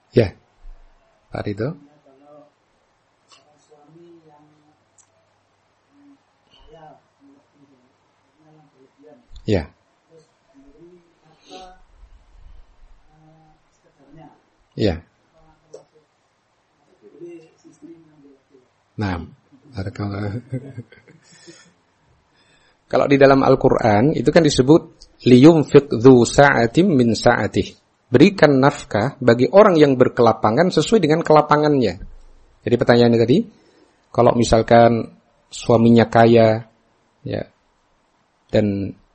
Ya, Pak Ridho. Kalau suami yang kaya, yang berlebihan, Ya. terus memberi apa sekedarnya. Ya. Boleh istri mengambil itu. Nah, kalau di dalam Al-Quran itu kan disebut liyunfiq dzu sa'atin min sa'atih. Berikan nafkah bagi orang yang berkelapangan sesuai dengan kelapangannya. Jadi pertanyaannya tadi, kalau misalkan suaminya kaya, ya, dan